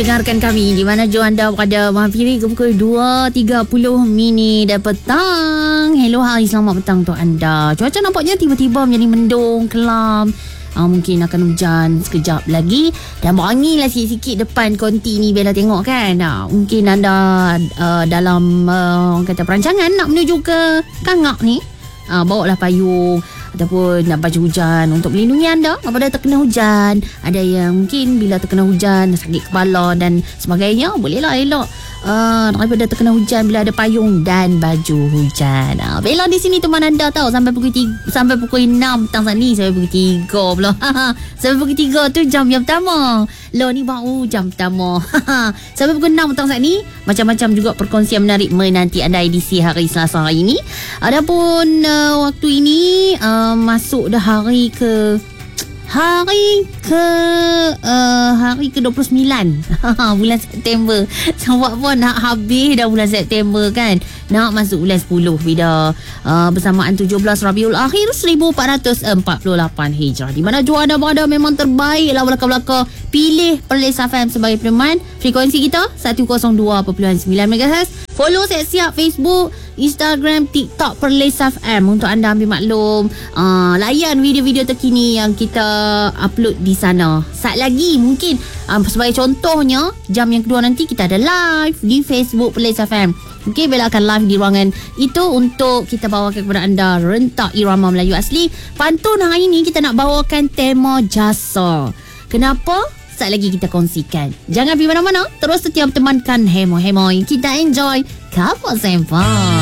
mendengarkan kami di mana jua anda pada menghafiri ke pukul 2.30 petang. Hello, hai, selamat petang untuk anda. Cuaca nampaknya tiba-tiba menjadi mendung, kelam. Mungkin akan hujan sekejap lagi. Dan berangi lah sikit-sikit depan konti ni Bella tengok kan. Mungkin anda dalam kata perancangan nak menuju ke Kangak ni, bawalah payung ataupun nak baju hujan untuk melindungi anda apabila terkena hujan. Ada yang mungkin bila terkena hujan sakit kepala dan sebagainya, bolehlah elok daripada terkena hujan bila ada payung dan baju hujan. Bella di sini teman anda tahu sampai pukul 6 petang saat ni. Sampai pukul 3 pula. Sampai pukul 3 tu jam yang pertama. Lo ni baru jam pertama. Sampai pukul 6 petang saat ni macam-macam juga perkongsian menarik menanti anda edisi hari Selasa hari ini. Adapun waktu ini masuk dah hari ke 29 bulan September. Nampak pun nak habis dah bulan September kan. Nak masuk bulan 10 bila bersamaan 17 Rabiul Akhir 1448 Hijrah. Di mana jua anda berada memang terbaik lah belaka-belaka. Pilih Perlis FM sebagai peneman. Frekuensi kita 102.9 MHz. Follow siap-siap Facebook, Instagram, TikTok Perlis FM untuk anda ambil maklum. Layan video-video terkini yang kita upload di sana. Saat lagi mungkin sebagai contohnya jam yang kedua nanti kita ada live di Facebook Perlis FM. Okay, Bella akan live di ruangan itu untuk kita bawakan kepada anda rentak irama Melayu asli. Pantun hari ini kita nak bawakan tema jasa. Kenapa? Saat lagi kita kongsikan. Jangan pergi mana-mana. Terus setia temankan Hemo-Hemo. Kita enjoy Kapal Sempang.